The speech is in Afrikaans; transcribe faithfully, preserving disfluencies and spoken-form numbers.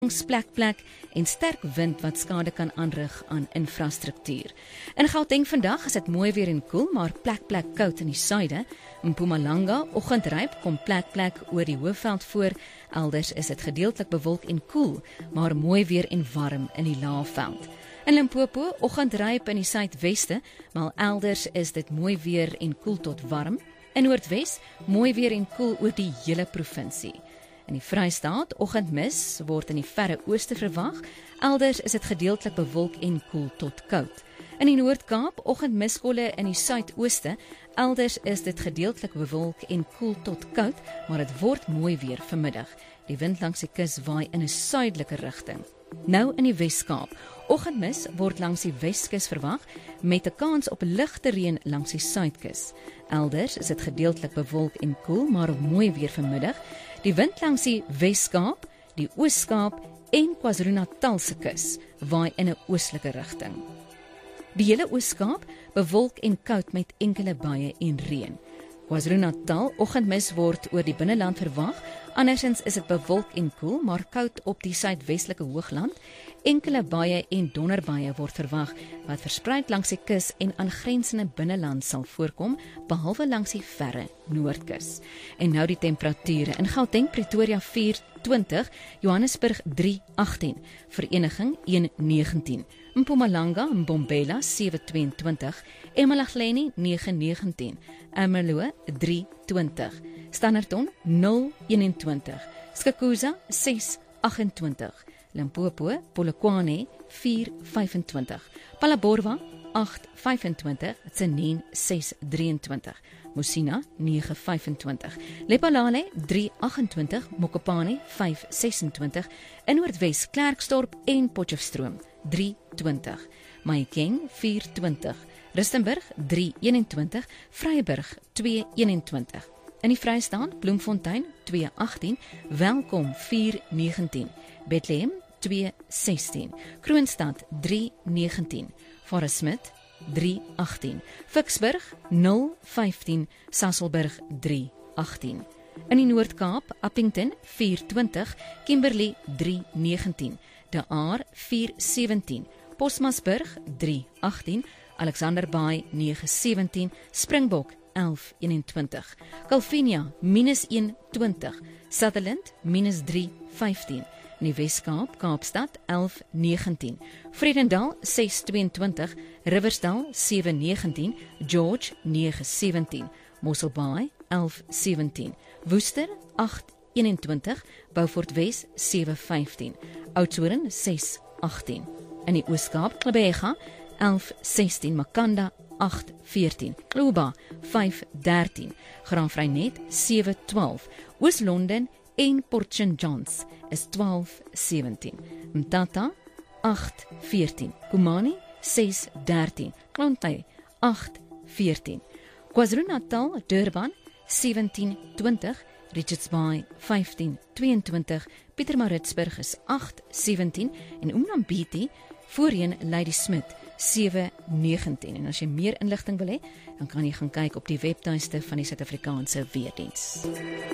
plek plek en sterk wind wat skade kan aanrig aan infrastruktuur. In Gauteng vandag is dit mooi weer en koel, maar plek plek koud in die suide. In Mpumalanga, oggendryp, kom plek plek oor die hoofveld voor. Elders is dit gedeeltelik bewolk en koel, maar mooi weer en warm in die laafveld. In Limpopo, oggendryp in die suidweste, maar elders is dit mooi weer en koel tot warm. In Noordwes, mooi weer en koel oor die hele provinsie. In die Vrystaat, oggendmis word in die verre ooste verwag. Elders is dit gedeeltelik bewolk en koel tot koud. In die Noord-Kaap, oggendmiskolle in die suidooste. Elders is dit gedeeltelik bewolk en koel tot koud, maar dit word mooi weer vanmiddag. Die wind langs die kus waai in 'n suidelike rigting. Nou in die Wes-Kaap. Oggendmis word langs die Weskus verwag met 'n kans op ligte reën langs die suidkus. Elders is dit gedeeltelik bewolk en koel, maar mooi weer vanmiddag. Die wind langs die Wes-Kaap, die Oos-Kaap en KwaZulu-Natal se kus waai in 'n oostelike rigting. Die hele Oos-Kaap bewolk en koud met enkele buie en reën. KwaZulu-Natal, oggendmis word oor die binneland verwag. Andersins is dit bewolk en koel, maar koud op die suidwestelike hoogland. Enkele buie en donderbuie word verwag wat verspreid langs die kus en aangrensende binneland sal voorkom, behalwe langs die verre noordkus. En nou die temperature. In Gauteng, Pretoria vier twintig, Johannesburg drie agtien, Vereniging een negentien, Mpumalanga en Mbombela sewe tweeëntwintig, Emalahleni nege negentien, Ermelo drie twintig, Standerton nul eenentwintig, Skukuza ses agentwintig, Limpopo, Polokwane vier vyfentwintig, Phalaborwa agt vyfentwintig, Tzaneen ses drieëntwintig, Musina nege vyfentwintig, Lephalale drie agentwintig, Mokopane vyf sesentwintig, in Noordwes Klerksdorp en Potchefstroom drie twintig, Mahikeng vier twintig, Rustenburg drie eenentwintig, Vryburg twee eenentwintig, in die Vrystaat Bloemfontein twee agtien, Welkom vier negentien, Bethlehem twee sestien, Kroonstad drie negentien, Forest Smith drie agtien, Vicksburg nul vyftien, Sasolburg drie agtien. In die Noord-Kaap, Appington vier twintig, Kimberley drie negentien, De Aar vier sewentien, Postmasburg drie agtien, Alexanderbaai nege sewentien, Springbok elf eenentwintig, Calvinia minus een twintig, Sutherland minus drie vyftien, in die Wes-Kaap, Kaapstad elf negentien, Vredendal ses tweeëntwintig, Riversdal sewe negentien, George nege sewentien, Mosselbaai elf sewentien, Woester agt eenentwintig, Beaufort Wes sewe vyftien, Oudtshoorn ses agtien, in die Oos-Kaap, Gqeberha elf sestien, Makanda agt veertien, Kluba vyf dertien, Graafrenet sewe twaalf, Oos-London en Port Saint Johns is twaalf sewentien, Mtata agt veertien, Kumani ses dertien, Klontay agt veertien, KwaZulu-Natal, Durban sewentien twintig, Richards Bay vyftien tweeëntwintig, Pietermaritzburg is agt sewentien en Umnambiti voorheen Ladysmith sewe negentien. En as jy meer inligting wil hê, dan kan jy gaan kyk op die webtuiste van die Suid-Afrikaanse Weerdiens.